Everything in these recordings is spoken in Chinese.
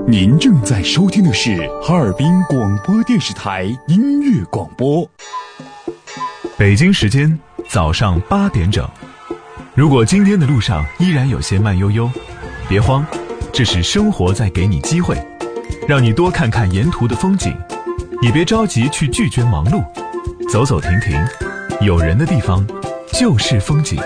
您正在收听的是哈尔滨广播电视台音乐广播。 北京时间早上8点整。如果今天的路上依然有些慢悠悠，别慌，这是生活在给你机会，让你多看看沿途的风景。也别着急去拒绝忙碌，走走停停，有人的地方就是风景。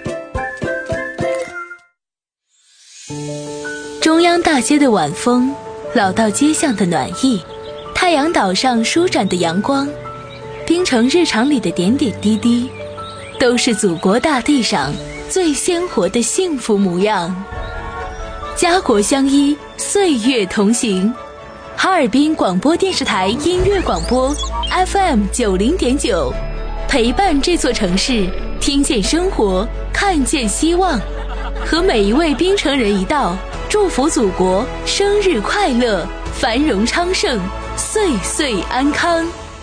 中央大街的晚风，老道街巷的暖意，太阳岛上舒展的阳光，滨城日常里的点点滴滴，都是祖国大地上最鲜活的幸福模样。家国相依，岁月同行。哈尔滨广播电视台音乐广播 FM90.9， 陪伴这座城市，听见生活，看见希望，和每一位滨城人一道，祝福祖国生日快乐，繁荣昌盛，岁岁安康。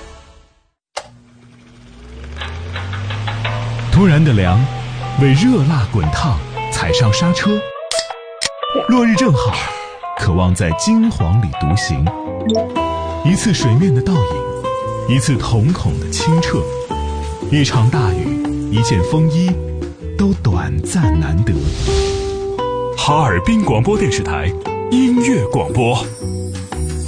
突然的凉，为热辣滚烫踩上刹车。落日正好，渴望在金黄里独行。一次水面的倒影，一次瞳孔的清澈，一场大雨，一件风衣，都短暂难得。 哈尔滨广播电视台音乐广播。